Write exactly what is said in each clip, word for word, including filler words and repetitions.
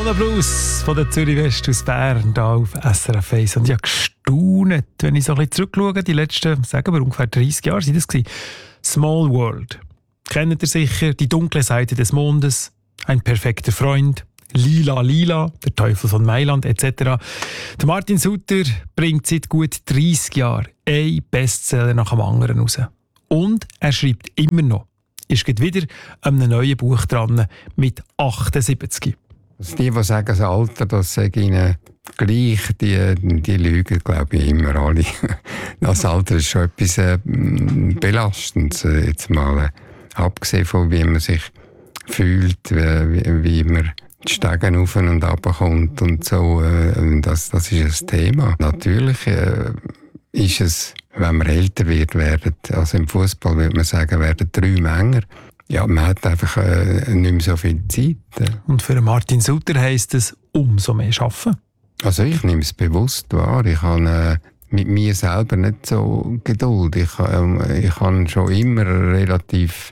Sonnenblues von der Zürich West aus Bern, hier auf S R F eins. Und ich habe gestaunt, wenn ich so ein bisschen zurückschaue, die letzten, sagen wir, ungefähr dreißig Jahre sind das gewesen. Small World. Kennt ihr sicher? Die dunkle Seite des Mondes, ein perfekter Freund, Lila Lila, der Teufel von Mailand et cetera. Der Martin Sutter bringt seit gut dreißig Jahren einen Bestseller nach dem anderen raus. Und er schreibt immer noch. Ist gerade wieder an einem neuen Buch dran mit achtundsiebzig. Also die, die sagen, das Alter, das sei ihnen gleich, die, die lügen, glaube ich, immer alle. Das Alter ist schon etwas äh, Belastendes. Jetzt mal, äh, abgesehen von, wie man sich fühlt, wie, wie man die Stege auf und runter kommt und so. Äh, das, das ist ein Thema. Natürlich äh, ist es, wenn man älter wird, werden, also im Fußball würde man sagen, werden drei Männer. Ja, man hat einfach äh, nicht mehr so viel Zeit. Und für Martin Sutter heisst es, umso mehr arbeiten. Also ich nehme es bewusst wahr. Ich habe äh, mit mir selber nicht so Geduld. Ich, äh, ich habe schon immer relativ...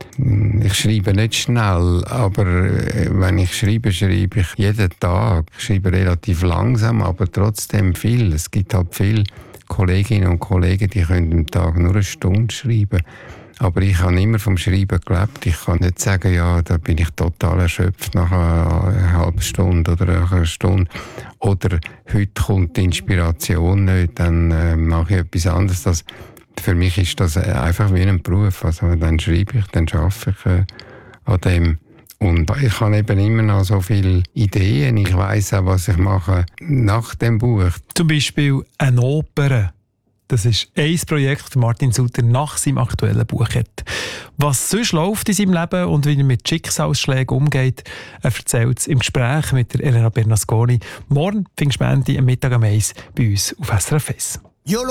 Ich schreibe nicht schnell, aber äh, wenn ich schreibe, schreibe ich jeden Tag. Ich schreibe relativ langsam, aber trotzdem viel. Es gibt halt viele Kolleginnen und Kollegen, die können am Tag nur eine Stunde schreiben. Aber ich habe immer vom Schreiben gelebt. Ich kann nicht sagen, ja, da bin ich total erschöpft nach einer halben Stunde oder nach einer Stunde. Oder heute kommt die Inspiration nicht, dann äh, mache ich etwas anderes. Das, für mich ist das einfach wie ein Beruf. Also dann schreibe ich, dann arbeite ich äh, an dem. Und ich habe eben immer noch so viele Ideen. Ich weiss auch, was ich mache nach dem Buch. Zum Beispiel eine Oper. Das ist ein Projekt, das Martin Sutter nach seinem aktuellen Buch hat. Was sonst läuft in seinem Leben und wie er mit Schicksalsschlägen umgeht, er erzählt es im Gespräch mit der Elena Bernasconi. Morgen findest du am Mittag um eins bei uns auf S R F eins.